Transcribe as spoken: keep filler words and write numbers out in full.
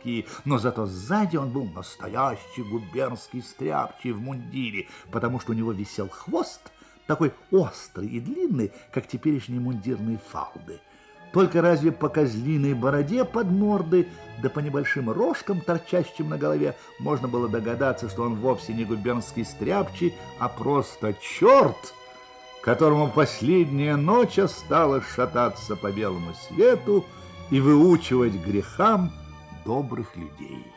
мелкие, но зато сзади он был настоящий губернский стряпчий в мундире, потому что у него висел хвост, такой острый и длинный, как теперешние мундирные фалды. Только разве по козлиной бороде под мордой, да по небольшим рожкам, торчащим на голове, можно было догадаться, что он вовсе не губернский стряпчий, а просто черт, которому последняя ночь осталась шататься по белому свету и выучивать грехам добрых людей.